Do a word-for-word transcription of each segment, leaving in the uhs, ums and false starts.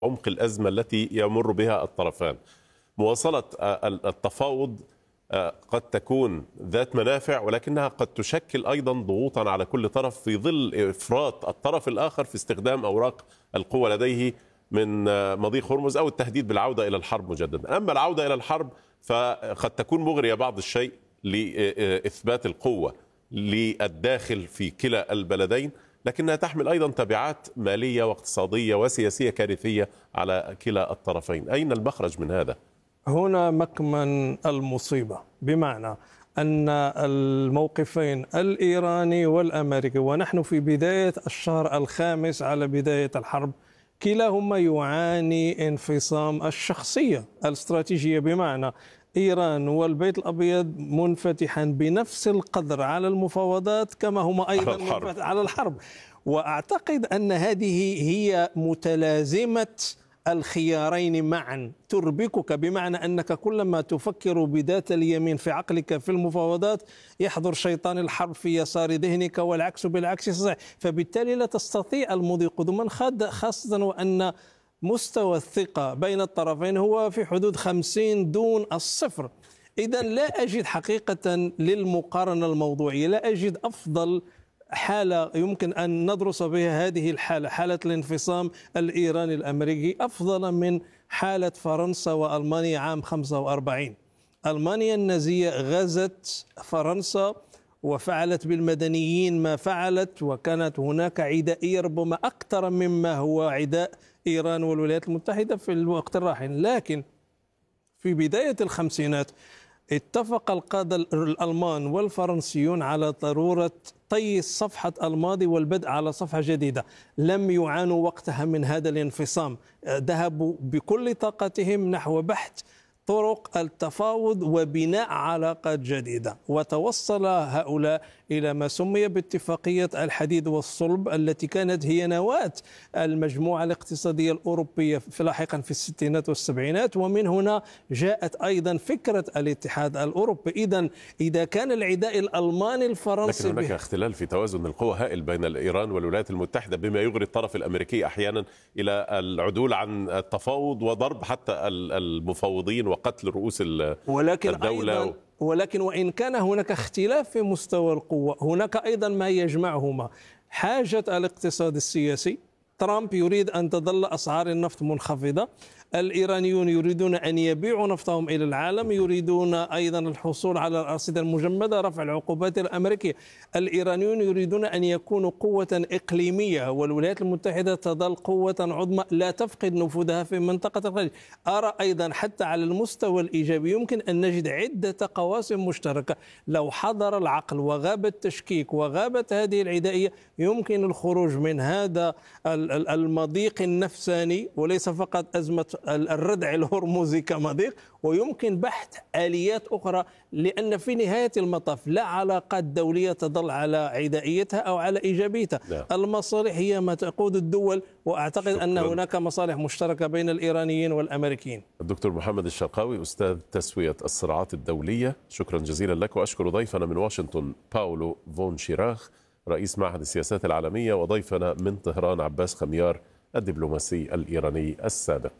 عمق الأزمة التي يمر بها الطرفان. مواصلة التفاوض قد تكون ذات منافع، ولكنها قد تشكل أيضا ضغوطا على كل طرف في ظل إفراط الطرف الآخر في استخدام أوراق القوة لديه من مضيق هرمز أو التهديد بالعودة إلى الحرب مجددا. أما العودة إلى الحرب فقد تكون مغرية بعض الشيء لإثبات القوة للداخل في كلا البلدين، لكنها تحمل أيضا تبعات مالية واقتصادية وسياسية كارثية على كلا الطرفين. أين المخرج من هذا؟ هنا مكمن المصيبة، بمعنى أن الموقفين الإيراني والأمريكي ونحن في بداية الشهر الخامس على بداية الحرب كلاهما يعاني انفصام الشخصية الاستراتيجية، بمعنى إيران والبيت الأبيض منفتحا بنفس القدر على المفاوضات كما هما أيضا منفتح على الحرب. وأعتقد أن هذه هي متلازمة الخيارين معا تربكك، بمعنى أنك كلما تفكر بذات اليمين في عقلك في المفاوضات يحضر شيطان الحرب في يسار ذهنك، والعكس بالعكس صحيح. فبالتالي لا تستطيع المضي قدما، خاصة وأن مستوى الثقة بين الطرفين هو في حدود خمسين دون الصفر. إذا لا أجد حقيقة للمقارنة الموضوعية، لا أجد أفضل حالة يمكن أن ندرس بها هذه الحالة، حالة الانفصام الإيراني الأمريكي، أفضل من حالة فرنسا وألمانيا عام خمسة وأربعين. ألمانيا النازية غزت فرنسا وفعلت بالمدنيين ما فعلت، وكانت هناك عدائية ربما أكثر مما هو عداء إيران والولايات المتحدة في الوقت الراهن. لكن في بداية الخمسينات اتفق القادة الألمان والفرنسيون على ضرورة طي صفحة الماضي والبدء على صفحة جديدة. لم يعانوا وقتها من هذا الانفصام، ذهبوا بكل طاقتهم نحو بحث طرق التفاوض وبناء علاقات جديدة، وتوصل هؤلاء إلى ما سمي باتفاقية الحديد والصلب التي كانت هي نواة المجموعة الاقتصادية الأوروبية في لاحقا في الستينات والسبعينات، ومن هنا جاءت أيضا فكرة الاتحاد الأوروبي. إذا إذا كان العداء الألماني الفرنسي، لكن هناك اختلال في توازن القوى هائل بين إيران والولايات المتحدة، بما يغري الطرف الأمريكي أحيانا إلى العدول عن التفاوض وضرب حتى المفاوضين وقتل رؤوس ولكن الدولة. أيضا ولكن وإن كان هناك اختلاف في مستوى القوة، هناك أيضا ما يجمعهما: حاجة الاقتصاد السياسي. ترامب يريد أن تظل أسعار النفط منخفضة، الإيرانيون يريدون أن يبيعوا نفطهم إلى العالم، يريدون أيضا الحصول على الأرصدة المجمدة، رفع العقوبات الأمريكية. الإيرانيون يريدون أن يكونوا قوة إقليمية، والولايات المتحدة تظل قوة عظمى لا تفقد نفوذها في منطقة الخليج. أرى أيضا حتى على المستوى الإيجابي يمكن أن نجد عدة قواسم مشتركة. لو حضر العقل وغاب التشكيك وغابت هذه العدائية يمكن الخروج من هذا المضيق النفساني، وليس فقط أزمة الردع الهرمزي كمضيق، ويمكن بحث آليات أخرى، لأن في نهاية المطاف لا علاقات دولية تظل على عدائيتها أو على إيجابيتها. لا. المصالح هي ما تقود الدول، وأعتقد شكرا. أن هناك مصالح مشتركة بين الإيرانيين والأمريكيين. الدكتور محمد الشرقاوي، أستاذ تسوية الصراعات الدولية، شكرا جزيلا لك. وأشكر ضيفنا من واشنطن باولو فون شيراخ رئيس معهد السياسات العالمية، وضيفنا من طهران عباس خميار الدبلوماسي الإيراني السابق.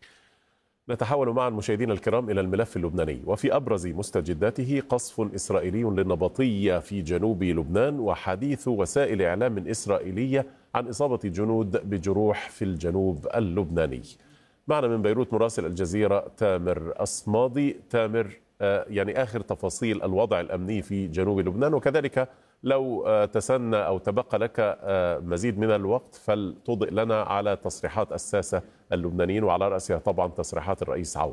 نتحول معا مشاهدينا الكرام إلى الملف اللبناني، وفي أبرز مستجداته قصف إسرائيلي للنبطية في جنوب لبنان، وحديث وسائل إعلام إسرائيلية عن إصابة جنود بجروح في الجنوب اللبناني. معنا من بيروت مراسل الجزيرة تامر أصمادي. تامر، يعني آخر تفاصيل الوضع الأمني في جنوب لبنان، وكذلك لو تسنى أو تبقى لك مزيد من الوقت فلتضئ لنا على تصريحات الساسة اللبنانيين، وعلى رأسها طبعا تصريحات الرئيس عون.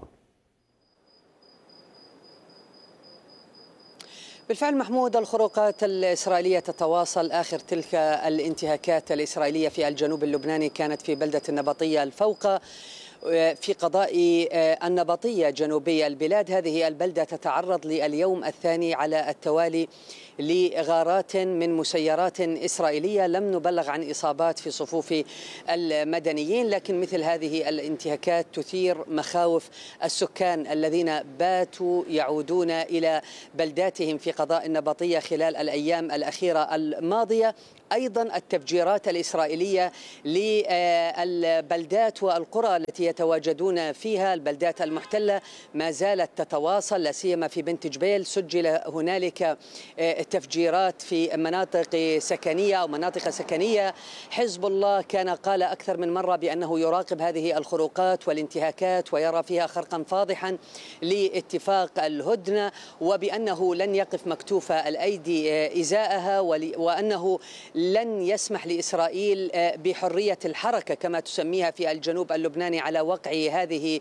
بالفعل محمود، الخروقات الإسرائيلية تتواصل. آخر تلك الانتهاكات الإسرائيلية في الجنوب اللبناني كانت في بلدة النبطية الفوق في قضاء النبطية جنوبي البلاد. هذه البلدة تتعرض لليوم الثاني على التوالي لغارات من مسيرات إسرائيلية. لم نبلغ عن إصابات في صفوف المدنيين، لكن مثل هذه الانتهاكات تثير مخاوف السكان الذين باتوا يعودون إلى بلداتهم في قضاء النبطية خلال الأيام الأخيرة الماضية. أيضا التفجيرات الإسرائيلية للبلدات والقرى التي يتواجدون فيها، البلدات المحتلة ما زالت تتواصل، لا سيما في بنت جبيل سجل هنالك تفجيرات في مناطق سكنية أو مناطق سكنية. حزب الله كان قال أكثر من مرة بأنه يراقب هذه الخروقات والانتهاكات ويرى فيها خرقا فاضحا لاتفاق الهدنة، وبأنه لن يقف مكتوف الأيدي إزاءها، وأنه لن يسمح لإسرائيل بحرية الحركة كما تسميها في الجنوب اللبناني على وقع هذه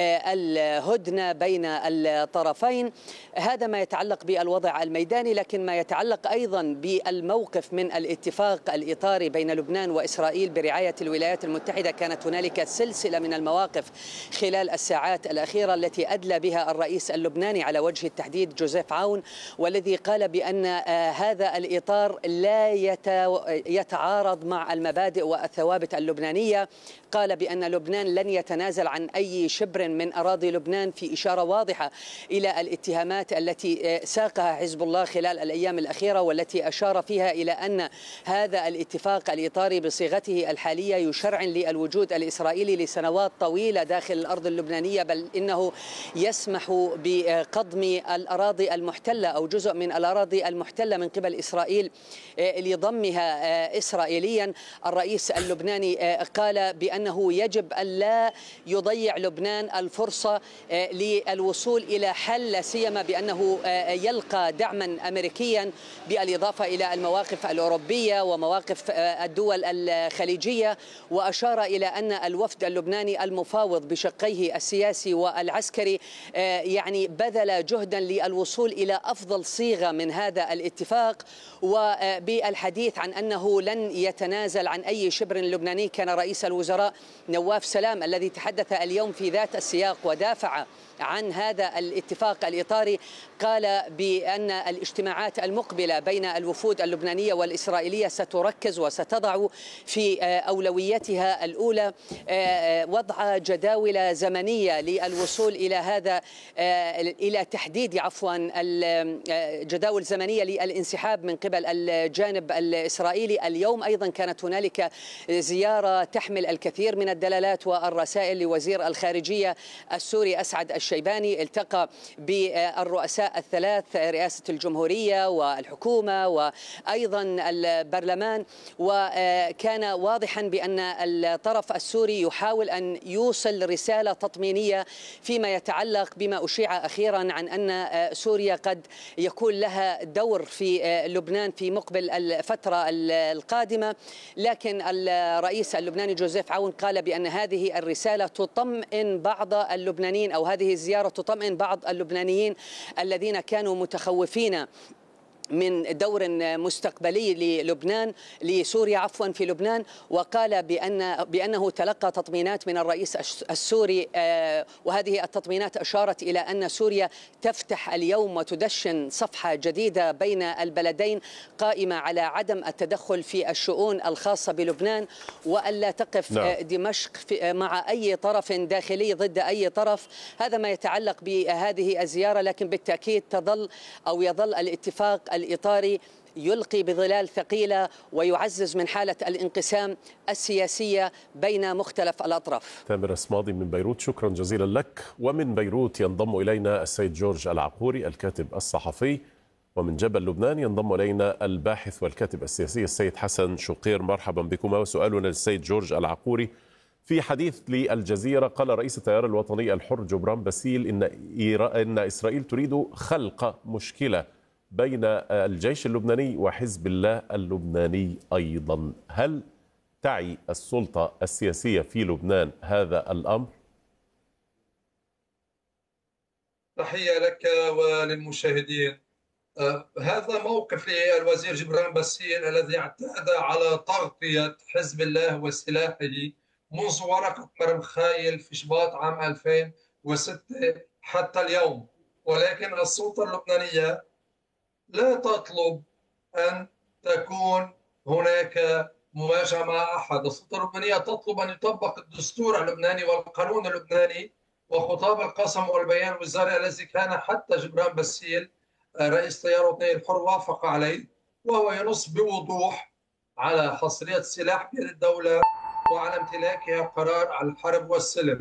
الهدنة بين الطرفين. هذا ما يتعلق بالوضع الميداني، لكن ما يتعلق أيضا بالموقف من الاتفاق الإطاري بين لبنان وإسرائيل برعاية الولايات المتحدة، كانت هنالك سلسلة من المواقف خلال الساعات الأخيرة التي أدلى بها الرئيس اللبناني على وجه التحديد جوزيف عون، والذي قال بأن هذا الإطار لا يتعارض مع المبادئ والثوابت اللبنانية. قال بأن لبنان لن يتنازل عن أي شبر من أراضي لبنان، في إشارة واضحة إلى الاتهامات التي ساقها حزب الله خلال الأيام الأخيرة، والتي أشار فيها إلى أن هذا الاتفاق الإطاري بصيغته الحالية يشرعن للوجود الإسرائيلي لسنوات طويلة داخل الأرض اللبنانية، بل إنه يسمح بقضم الأراضي المحتلة أو جزء من الأراضي المحتلة من قبل إسرائيل لضمها إسرائيليا. الرئيس اللبناني قال بأنه يجب أن لا يضيع لبنان الفرصة للوصول إلى حل، لا سيما بأنه يلقى دعما أمريكيا بالإضافة إلى المواقف الأوروبية ومواقف الدول الخليجية. وأشار إلى أن الوفد اللبناني المفاوض بشقيه السياسي والعسكري يعني بذل جهدا للوصول إلى أفضل صيغة من هذا الاتفاق، وبالحديث عن أنه لن يتنازل عن أي شبر لبناني. كان رئيس الوزراء نواف سلام الذي تحدث اليوم في ذات السياق ودافع عن هذا الاتفاق الإطاري، قال بأن الاجتماعات المقبلة بين الوفود اللبنانية والإسرائيلية ستركز وستضع في أولويتها الأولى وضع جداول زمنية للوصول إلى هذا إلى تحديد عفوا الجداول زمنية للانسحاب من قبل الجانب الإسرائيلي. اليوم أيضا كانت هنالك زيارة تحمل الكثير من الدلالات والرسائل لوزير الخارجية السوري أسعد الشيباني، التقى بالرؤساء الثلاث، رئاسة الجمهورية والحكومة وأيضا البرلمان، وكان واضحا بأن الطرف السوري يحاول أن يوصل رسالة تطمينية فيما يتعلق بما أشيع أخيرا عن أن سوريا قد يكون لها دور في لبنان في مقبل الفترة القادمة. لكن الرئيس اللبناني جوزيف عون قال بأن هذه الرسالة تطمئن بعض اللبنانيين، أو هذه الزيارة تطمئن بعض اللبنانيين الذين كانوا متخوفين من دور مستقبلي للبنان لسوريا عفوا في لبنان. وقال بأن بأنه تلقى تطمينات من الرئيس السوري، وهذه التطمينات أشارت إلى أن سوريا تفتح اليوم وتدشن صفحة جديدة بين البلدين قائمة على عدم التدخل في الشؤون الخاصة بلبنان، وألا تقف نعم. دمشق مع أي طرف داخلي ضد أي طرف. هذا ما يتعلق بهذه الزيارة، لكن بالتأكيد تظل أو يظل الاتفاق الإطاري يلقي بظلال ثقيلة ويعزز من حالة الانقسام السياسية بين مختلف الأطراف. تامر اسماضي من بيروت، شكرا جزيلا لك. ومن بيروت ينضم إلينا السيد جورج العقوري الكاتب الصحفي، ومن جبل لبنان ينضم إلينا الباحث والكاتب السياسي السيد حسن شقير. مرحبا بكما. وسؤالنا للسيد جورج العقوري: في حديث للجزيرة قال رئيس التيار الوطني الحر جبران باسيل إن إن إسرائيل تريد خلق مشكلة بين الجيش اللبناني وحزب الله اللبناني أيضا. هل تعي السلطة السياسية في لبنان هذا الأمر؟ تحية لك وللمشاهدين. آه هذا موقف للوزير جبران باسيل الذي اعتاد على تغطية حزب الله وسلاحه منذ ورقة مرم خايل في شباط عام ألفين وستة حتى اليوم، ولكن السلطة اللبنانية لا تطلب أن تكون هناك مواجهة مع أحد. السلطة اللبنانية تطلب أن يطبق الدستور اللبناني والقانون اللبناني وخطاب القسم والبيان الوزاري الذي كان حتى جبران باسيل رئيس التيار الوطني الحر وافق عليه، وهو ينص بوضوح على حصرية السلاح بيد الدولة وعلى امتلاكها قرار على الحرب والسلم.